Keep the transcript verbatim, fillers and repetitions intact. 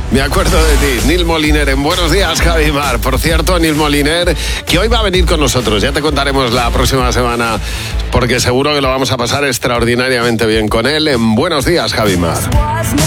Me acuerdo de ti, Nil Moliner, en Buenos Días, Javi Mar. Por cierto, Nil Moliner, que hoy va a venir con nosotros. Ya te contaremos la próxima semana, porque seguro que lo vamos a pasar extraordinariamente bien con él en Buenos Días, Javi Mar.